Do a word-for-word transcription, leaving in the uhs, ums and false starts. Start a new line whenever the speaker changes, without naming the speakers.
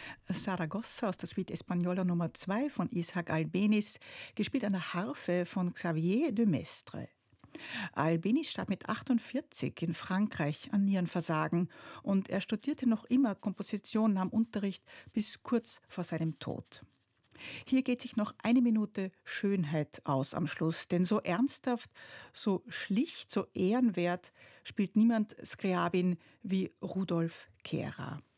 Saragossa aus der Suite Española Nummer zwei von Isaac Albéniz, gespielt an der Harfe von Xavier de Maistre. Albéniz starb mit achtundvierzig in Frankreich an Nierenversagen und er studierte noch immer Komposition, nahm Unterricht bis kurz vor seinem Tod. Hier geht sich noch eine Minute Schönheit aus am Schluss, denn so ernsthaft, so schlicht, so ehrenwert spielt niemand Scriabin wie Rudolf Kehrer.